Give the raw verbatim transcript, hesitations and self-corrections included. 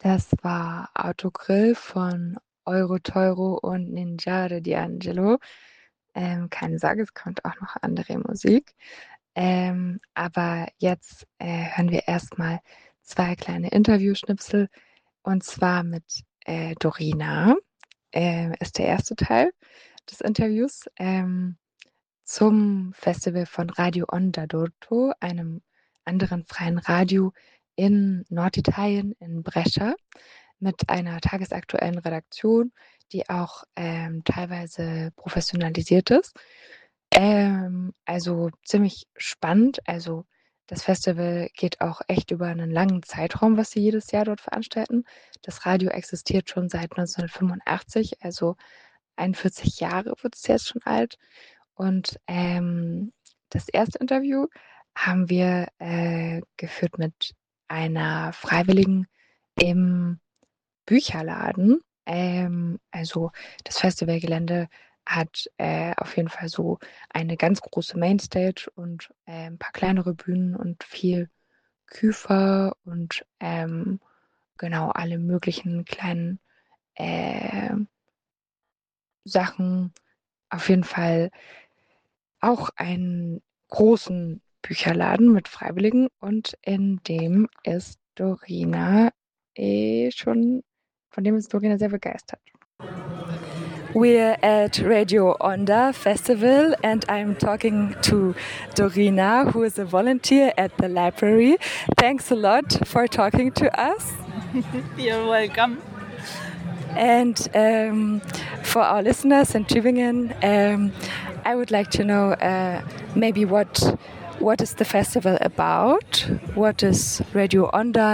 Das war Autogrill von Euro-Teuro und Ninjare D'Angelo. Ähm, keine Sorge, es kommt auch noch andere Musik. Ähm, aber jetzt äh, hören wir erstmal zwei kleine Interviewschnipsel und zwar mit äh, Dorina. Äh, ist der erste Teil des Interviews ähm, zum Festival von Radio Onda d'Urto, einem anderen freien Radio in Norditalien, in Brescia, mit einer tagesaktuellen Redaktion, die auch ähm, teilweise professionalisiert ist. Ähm, also ziemlich spannend. Also das Festival geht auch echt über einen langen Zeitraum, was sie jedes Jahr dort veranstalten. Das Radio existiert schon seit neunzehnhundertfünfundachtzig, also einundvierzig Jahre wird es jetzt schon alt. Und ähm, das erste Interview haben wir äh, geführt mit einer Freiwilligen im Bücherladen. Ähm, also das Festivalgelände hat äh, auf jeden Fall so eine ganz große Mainstage und äh, ein paar kleinere Bühnen und viel Küfer und ähm, genau alle möglichen kleinen äh, Sachen. Auf jeden Fall auch einen großen Bücherladen mit Freiwilligen und in dem ist Dorina eh schon, von dem ist Dorina sehr begeistert. We're at Radio Onda Festival and I'm talking to Dorina, who is a volunteer at the library. Thanks a lot for talking to us. You're welcome. And um, for our listeners in Tübingen, um, I would like to know uh, maybe what what is the festival about? What is Radio Onda?